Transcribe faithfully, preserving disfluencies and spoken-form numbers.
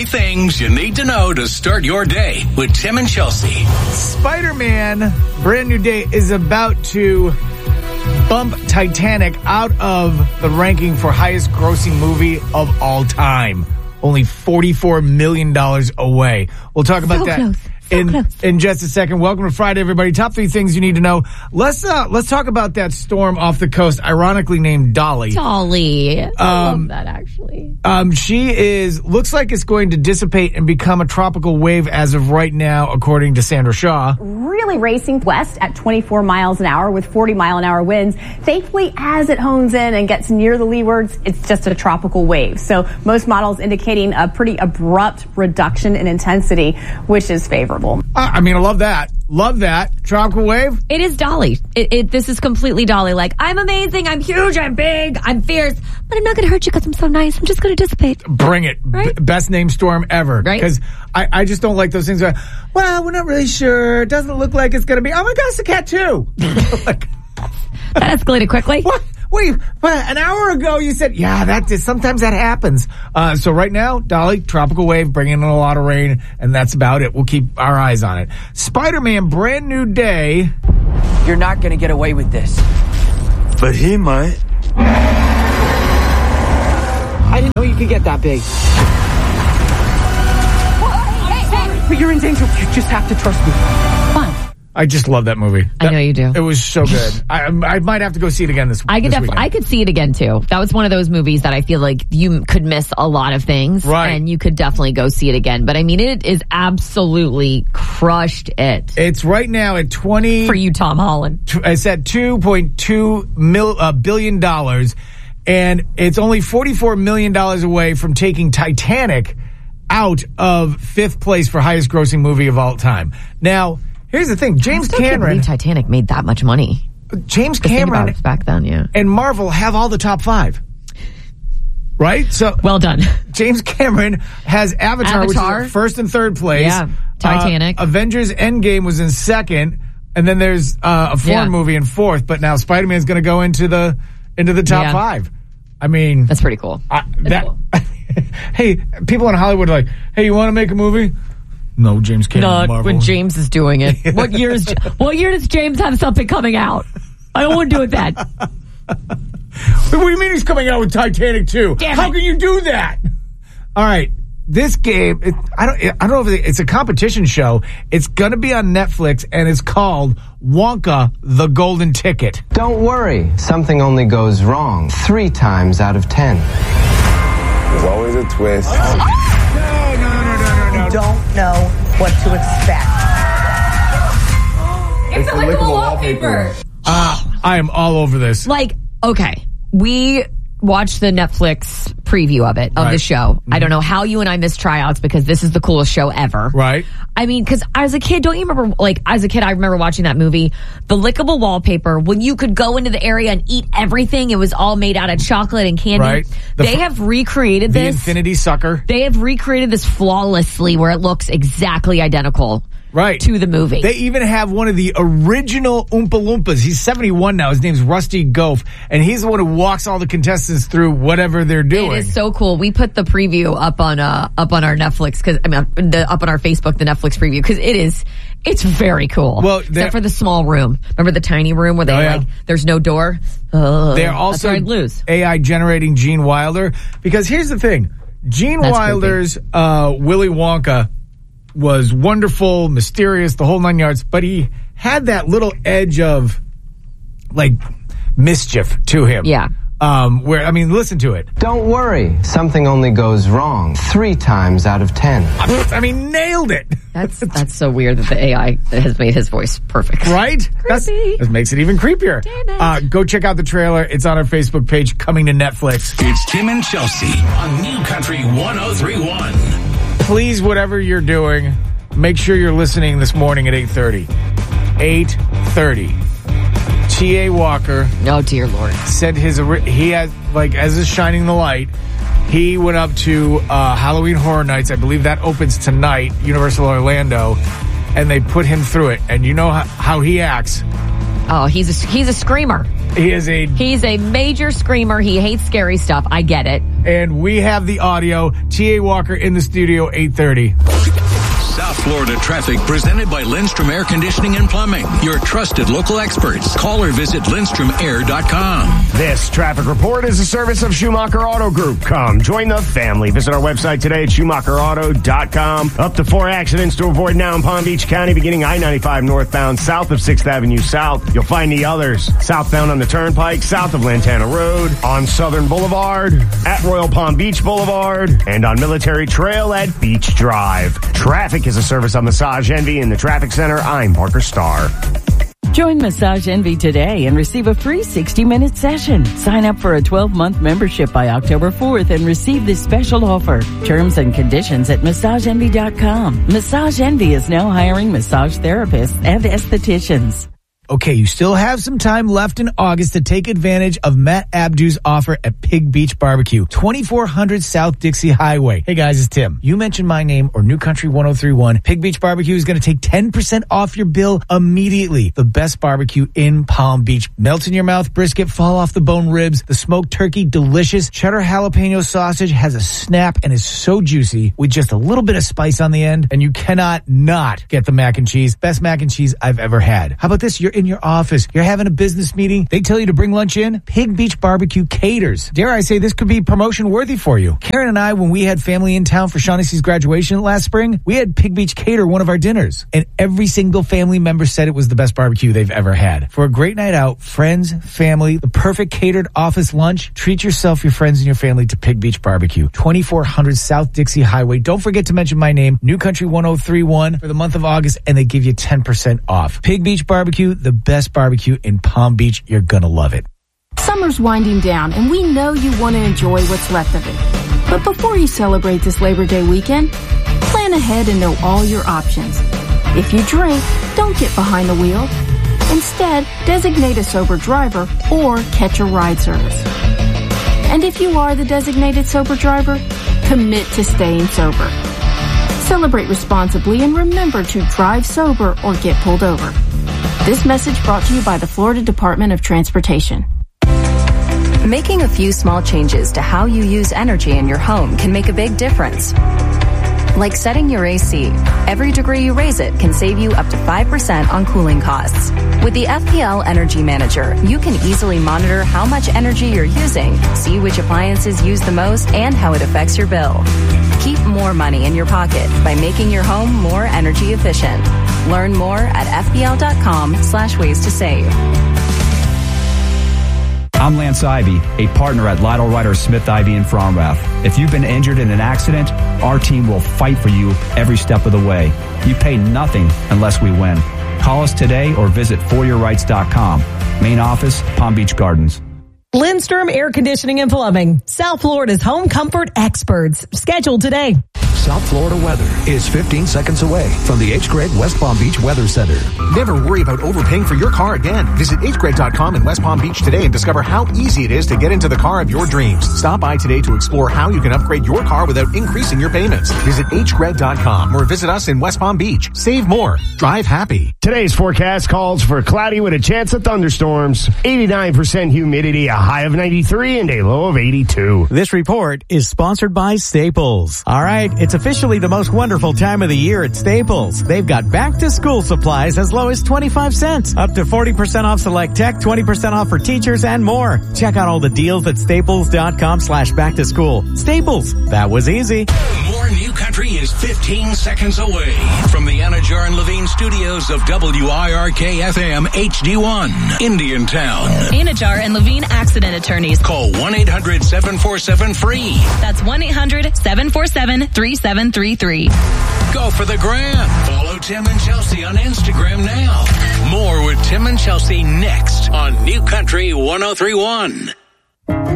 Three things you need to know to start your day with Tim and Chelsea. Spider-Man Brand New Day is about to bump Titanic out of the ranking for highest grossing movie of all time. Only forty-four million dollars away. We'll talk about So that close. So in close. in just a second. Welcome to Friday, everybody. Top three things you need to know. Let's uh, let's talk about that storm off the coast, ironically named Dolly. Dolly. I Um, love that, actually. Um, she is looks like it's going to dissipate and become a tropical wave as of right now, according to Sandra Shaw. Really racing west at twenty-four miles an hour with forty mile an hour winds. Thankfully, as it hones in and gets near the leewards, it's just a tropical wave. So most models indicating a pretty abrupt reduction in intensity, which is favorable. Uh, I mean, I love that. Love that. Tropical wave. It is Dolly. It, it, this is completely Dolly. Like, I'm amazing, I'm huge, I'm big, I'm fierce, but I'm not going to hurt you because I'm so nice. I'm just going to dissipate. Bring it. Right? B- best named storm ever. Right? Because I, I just don't like those things where, well, we're not really sure. It doesn't look like it's going to be. Oh my God, it's a cat too. Like, That escalated quickly. what? Wait, but an hour ago you said, yeah, that is, sometimes that happens. Uh, so right now, Dolly, tropical wave, bringing in a lot of rain, and that's about it. We'll keep our eyes on it. Spider-Man Brand New Day. You're not gonna get away with this. But he might. I didn't know you could get that big. But you're in danger. You just have to trust me. Fun. I just love that movie. I know you do. It was so good. I, I might have to go see it again this, I could this def- weekend. I could see it again too. That was one of those movies that I feel like you could miss a lot of things, Right. and you could definitely go see it again. But I mean, it is absolutely crushed it It's right now at twenty. for you, Tom Holland. It's at two point two mil, uh, billion dollars, and it's only forty-four million dollars away from taking Titanic out of fifth place for highest grossing movie of all time. Now, here's the thing: James I still can't Cameron, believe Titanic made that much money. James Just think about Cameron, it back then, yeah. and Marvel have all the top five, right? So, Well done. James Cameron has Avatar, which Avatar. is in first and third place. Yeah. Titanic. Uh, Avengers Endgame was in second, and then there's uh, a foreign Yeah. movie in fourth. But now Spider-Man's going to go into the into the top Yeah. five. I mean, That's pretty cool. I, That's that. cool. Hey, people in Hollywood are like, hey, you want to make a movie? No, James Cameron. Not Marvel. when James is doing it. What year is what year does James have something coming out? I don't want to do it then. What do you mean he's coming out with Titanic too? Damn How it. can you do that? All right. This game, it, I don't, I don't know if it, it's a competition show. It's going to be on Netflix, and it's called Wonka: The Golden Ticket. Don't worry, something only goes wrong three times out of ten. There's always a twist. No, no, no, no, no, no. Don't know what to expect. It's a lickable wallpaper. Uh, I am all over this. Like, okay, we watched the Netflix preview of it, of Right. the show. I don't know how you and I missed tryouts because this is the coolest show ever. Right. I mean, because as a kid, don't you remember, like, as a kid, I remember watching that movie, the lickable wallpaper, when you could go into the area and eat everything, it was all made out of chocolate and candy. Right. The They f- have recreated The this. Infinity Sucker. They have recreated this flawlessly where it looks exactly identical. Right. To the movie. They even have one of the original Oompa Loompas. He's seventy-one now. His name's Rusty Goph, and he's the one who walks all the contestants through whatever they're doing. It is so cool. We put the preview up on uh up on our Netflix because I mean the, up on our Facebook the Netflix preview because it is it's very cool. Well, except they're- for the small room. Remember the tiny room where they Oh, yeah. like there's no door. Uh, They're that's also where I'd lose. A I generating Gene Wilder, because here's the thing: Gene That's Wilder's uh, Willy Wonka was wonderful, mysterious, the whole nine yards, but he had that little edge of like mischief to him. Yeah. Um, where, I mean, listen to it. Don't worry, something only goes wrong three times out of ten. I mean, nailed it. That's that's so weird that the A I has made his voice perfect. Right? That's, Creepy. that makes it even creepier. Damn it. Uh, go check out the trailer. It's on our Facebook page, coming to Netflix. It's Tim and Chelsea on New Country one oh three point one. Please, whatever you're doing, make sure you're listening this morning at eight thirty. eight thirty. T A. Walker Oh dear Lord. said his, ori- he had, like, as is shining the light, he went up to uh, Halloween Horror Nights. I believe that opens tonight, Universal Orlando, and they put him through it. And you know how, how he acts. Oh, he's a, he's a screamer. He is a He's a major screamer. He hates scary stuff. I get it. And we have the audio. T A. Walker in the studio, eight thirty. South Florida traffic presented by Lindstrom Air Conditioning and Plumbing. Your trusted local experts. Call or visit Lindstrom Air dot com. This traffic report is a service of Schumacher Auto Group. Come join the family. Visit our website today at Schumacher Auto dot com. Up to four accidents to avoid now in Palm Beach County, beginning I ninety-five northbound, south of sixth Avenue South. You'll find the others southbound on the Turnpike, south of Lantana Road, on Southern Boulevard, at Royal Palm Beach Boulevard, and on Military Trail at Beach Drive. Traffic is a service of Massage Envy in the Traffic Center. I'm Parker Starr. Join Massage Envy today and receive a free sixty-minute session. Sign up for a twelve-month membership by October fourth and receive this special offer. Terms and conditions at massage envy dot com. Massage Envy is now hiring massage therapists and estheticians. Okay, you still have some time left in August to take advantage of Matt Abdu's offer at Pig Beach Barbecue, twenty-four hundred South Dixie Highway. Hey guys, it's Tim. You mentioned my name or New Country one oh three one. Pig Beach Barbecue is going to take ten percent off your bill immediately. The best barbecue in Palm Beach. Melt in your mouth brisket, fall off the bone ribs. The smoked turkey, delicious. Cheddar jalapeno sausage has a snap and is so juicy with just a little bit of spice on the end. And you cannot not get the mac and cheese. Best mac and cheese I've ever had. How about this? You're in your office. You're having a business meeting. They tell you to bring lunch in. Pig Beach Barbecue caters. Dare I say this could be promotion worthy for you. Karen and I, when we had family in town for Shaughnessy's graduation last spring, we had Pig Beach cater one of our dinners. And every single family member said it was the best barbecue they've ever had. For a great night out, friends, family, the perfect catered office lunch, treat yourself, your friends, and your family to Pig Beach Barbecue. twenty-four hundred South Dixie Highway. Don't forget to mention my name, New Country one oh three one, for the month of August, and they give you ten percent off. Pig Beach Barbecue, the best barbecue in Palm Beach. You're gonna love it. Summer's winding down, and we know you want to enjoy what's left of it. But before you celebrate this Labor Day weekend, plan ahead and know all your options. If you drink, don't get behind the wheel. Instead, designate a sober driver or catch a ride service. And if you are the designated sober driver, commit to staying sober. Celebrate responsibly and remember to drive sober or get pulled over. This message brought to you by the Florida Department of Transportation. Making a few small changes to how you use energy in your home can make a big difference. Like setting your A C. Every degree you raise it can save you up to five percent on cooling costs. With the F P L Energy Manager, you can easily monitor how much energy you're using, see which appliances use the most, and how it affects your bill. Keep more money in your pocket by making your home more energy efficient. Learn more at F P L dot com slash ways to save. I'm Lance Ivy, a partner at Lytle Ryder Smith Ivy in Fromrath. If you've been injured in an accident, our team will fight for you every step of the way. You pay nothing unless we win. Call us today or visit for your rights dot com. Main office, Palm Beach Gardens. Lindstrom Air Conditioning and Plumbing, South Florida's home comfort experts. Scheduled today. South Florida weather is fifteen seconds away from the H. Gregg West Palm Beach Weather Center. Never worry about overpaying for your car again. Visit H Gregg dot com in West Palm Beach today and discover how easy it is to get into the car of your dreams. Stop by today to explore how you can upgrade your car without increasing your payments. Visit H Gregg dot com or visit us in West Palm Beach. Save more. Drive happy. Today's forecast calls for cloudy with a chance of thunderstorms, eighty-nine percent humidity, a high of ninety-three and a low of eighty-two. This report is sponsored by Staples. All right, it's officially the most wonderful time of the year at Staples. They've got back to school supplies as low as twenty-five cents, up to forty percent off select tech, twenty percent off for teachers, and more. Check out all the deals at staples dot com slash back to school. Staples, that was easy. More New Country is fifteen seconds away from the Anajar and Levine studios of W I R K F M H D one, Indiantown. Anajar and Levine accident attorneys. Call one eight hundred seven four seven free. That's one eight hundred seven four seven three seven three three. Go for the gram. Follow Tim and Chelsea on Instagram now. More with Tim and Chelsea next on New Country one oh three one.